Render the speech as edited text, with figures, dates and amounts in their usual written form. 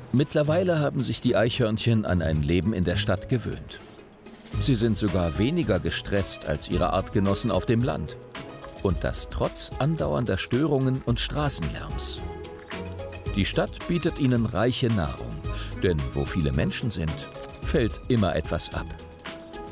Mittlerweile haben sich die Eichhörnchen an ein Leben in der Stadt gewöhnt. Sie sind sogar weniger gestresst als ihre Artgenossen auf dem Land. Und das trotz andauernder Störungen und Straßenlärms. Die Stadt bietet ihnen reiche Nahrung, denn wo viele Menschen sind, fällt immer etwas ab.